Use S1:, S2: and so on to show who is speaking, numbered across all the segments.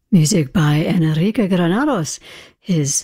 S1: Music by Enrique Granados is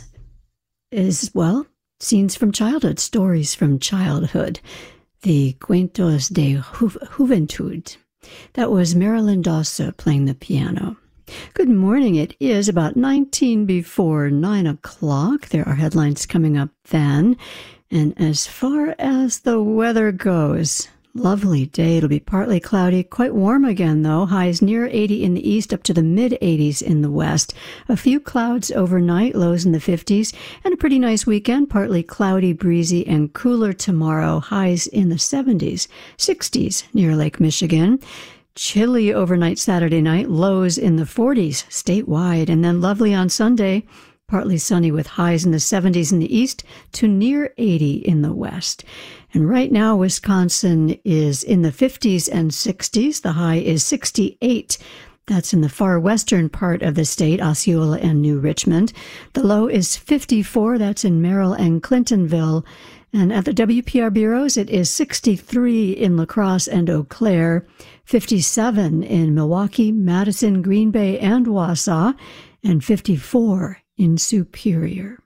S1: scenes from childhood, stories from childhood, the Cuentos de Juventud. That was Marilyn Dawson playing the piano. Good morning. It is about 19 before 9 o'clock. There are headlines coming up then. And as far as the weather goes, lovely day. It'll be partly cloudy, quite warm again though. Highs near 80 in the east, up to the mid-80s in the west. A few clouds overnight, lows in the 50s, and a pretty nice weekend. Partly cloudy, breezy, and cooler tomorrow. Highs in the 70s, 60s near Lake Michigan. Chilly overnight Saturday night, lows in the 40s statewide, and then lovely on Sunday. Partly sunny with highs in the 70s in the east to near 80 in the west. And right now, Wisconsin is in the 50s and 60s. The high is 68. That's in the far western part of the state, Osceola and New Richmond. The low is 54. That's in Merrill and Clintonville. And at the WPR bureaus, it is 63 in La Crosse and Eau Claire, 57 in Milwaukee, Madison, Green Bay, and Wausau, and 54 in Superior.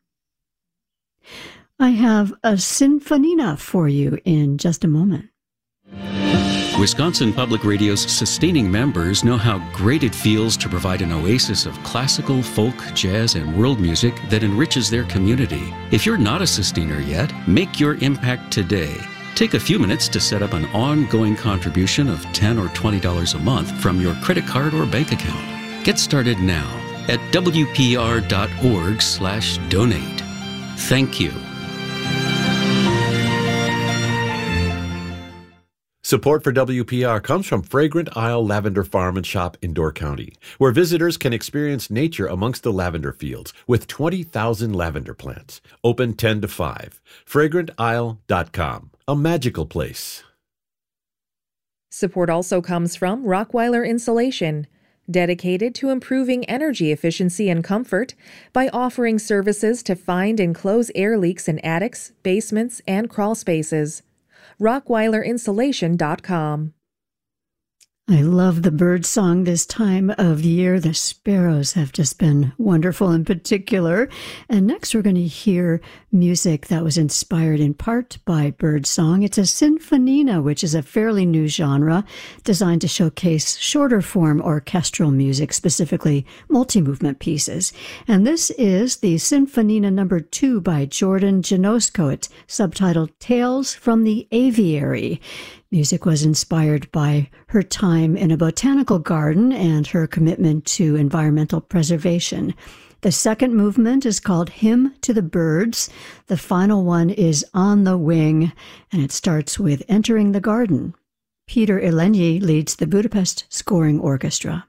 S1: I have a Sinfonina for you in just a moment.
S2: Wisconsin Public Radio's sustaining members know how great it feels to provide an oasis of classical, folk, jazz, and world music that enriches their community. If you're not a sustainer yet, make your impact today. Take a few minutes to set up an ongoing contribution of $10 or $20 a month from your credit card or bank account. Get started now at wpr.org/donate. Thank you.
S3: Support for WPR comes from Fragrant Isle Lavender Farm and Shop in Door County, where visitors can experience nature amongst the lavender fields with 20,000 lavender plants. Open 10 to 5. FragrantIsle.com, a magical place.
S4: Support also comes from Rockweiler Insulation, dedicated to improving energy efficiency and comfort by offering services to find and close air leaks in attics, basements, and crawl spaces. RockWeilerInsulation.com.
S1: I love the bird song this time of year. The sparrows have just been wonderful in particular. And next we're going to hear music that was inspired in part by bird song. It's a sinfonina, which is a fairly new genre designed to showcase shorter form orchestral music, specifically multi-movement pieces. And this is the Sinfonina number 2 by Jordan Janosko. It's subtitled Tales from the Aviary. Music was inspired by her time in a botanical garden and her commitment to environmental preservation. The second movement is called Hymn to the Birds. The final one is On the Wing, and it starts with Entering the Garden. Peter Elenyi leads the Budapest Scoring Orchestra.